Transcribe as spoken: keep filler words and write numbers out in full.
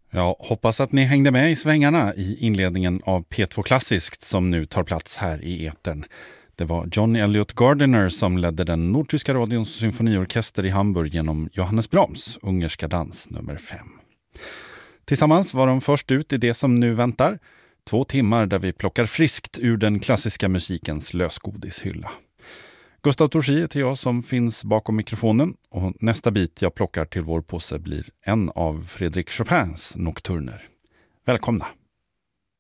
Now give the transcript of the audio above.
Jag hoppas att ni hängde med i svängarna i inledningen av P två Klassiskt som nu tar plats här i etern. Det var John Elliot Gardiner som ledde den nordtyska radions symfoniorkester i Hamburg genom Johannes Brahms, Ungerska dans nummer fem. Tillsammans var de först ut i det som nu väntar. Två timmar där vi plockar friskt ur den klassiska musikens lösgodishylla. Gustav Torsi heter jag som finns bakom mikrofonen och nästa bit jag plockar till vår påse blir en av Frédéric Chopins nocturner. Välkomna!